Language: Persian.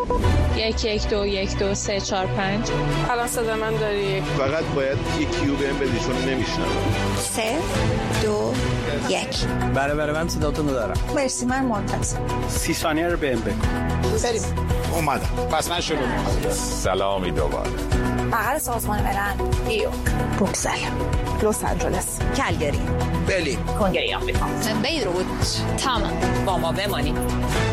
1121234 الان صدا من داری؟ فقط باید یکی رو بهم بدی چون نمیشنم. 3 2 1. بله من صداتون رو دارم. مرسی، من منتظر. 30 ثانیه رو بهم بگو. بریم. اومدم. پس من شروع می‌کنم. سلامی دوباره. بغل سازمان ملل، نیویورک، بروکسل، لس آنجلس، کلگری، برلین، کنگره آمریکا، بیروت. تمام. با ما بمانید.